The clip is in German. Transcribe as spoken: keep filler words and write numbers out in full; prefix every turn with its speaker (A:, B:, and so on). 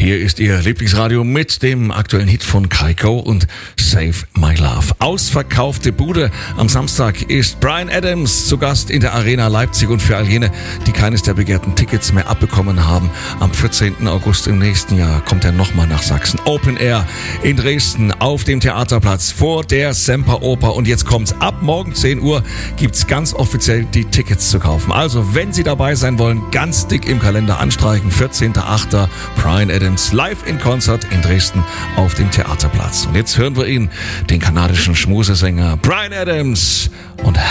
A: Hier ist Ihr Lieblingsradio mit dem aktuellen Hit von Kaiko und Save My Love. Ausverkaufte Bude. Am Samstag ist Bryan Adams zu Gast in der Arena Leipzig und für all jene, die keines der begehrten Tickets mehr abbekommen haben, am vierzehnten August im nächsten Jahr kommt er nochmal nach Sachsen. Open Air in Dresden auf dem Theaterplatz vor der Semperoper und jetzt kommt's. Ab morgen zehn Uhr gibt's ganz offiziell die Tickets zu kaufen. Also, wenn Sie dabei sein wollen, ganz dick im Kalender anstreichen. vierzehnten achten Bryan Adams live in Konzert in Dresden auf dem Theaterplatz. Und jetzt hören wir ihn, den kanadischen Schmusesänger Bryan Adams und